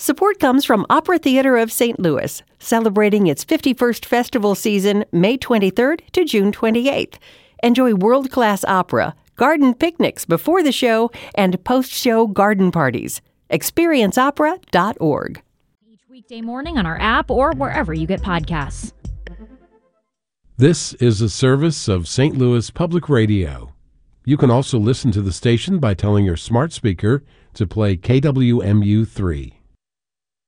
Support comes from Opera Theater of St. Louis, celebrating its 51st festival season May 23rd to June 28th. Enjoy world-class opera, garden picnics before the show, and post-show garden parties. ExperienceOpera.org. Each weekday morning on our app or wherever you get podcasts. This is a service of St. Louis Public Radio. You can also listen to the station by telling your smart speaker to play KWMU 3.